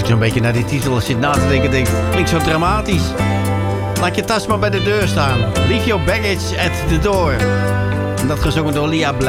zo'n beetje naar die titel zit na te denken, klinkt zo dramatisch. Laat je tas maar bij de deur staan. Leave your baggage at the door. En dat gezongen door Lia Blij.